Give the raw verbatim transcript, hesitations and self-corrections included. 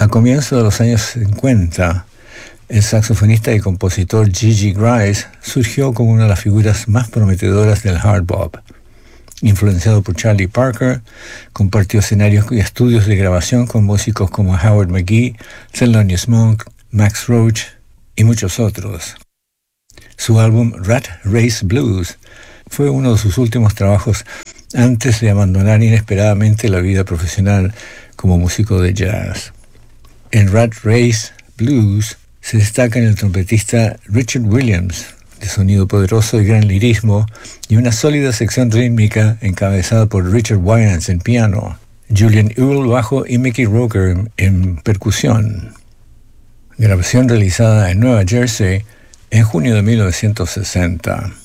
A comienzos de los años cincuenta, el saxofonista y compositor Gigi Grice surgió como una de las figuras más prometedoras del hard bop. Influenciado por Charlie Parker, compartió escenarios y estudios de grabación con músicos como Howard McGhee, Thelonious Monk, Max Roach y muchos otros. Su álbum Rat Race Blues fue uno de sus últimos trabajos antes de abandonar inesperadamente la vida profesional como músico de jazz. En Rat Race Blues se destacan el trompetista Richard Williams, de sonido poderoso y gran lirismo, y una sólida sección rítmica encabezada por Richard Wyans en piano, Julian Earle bajo y Mickey Roker en, en percusión. Grabación realizada en Nueva Jersey en junio de mil novecientos sesenta.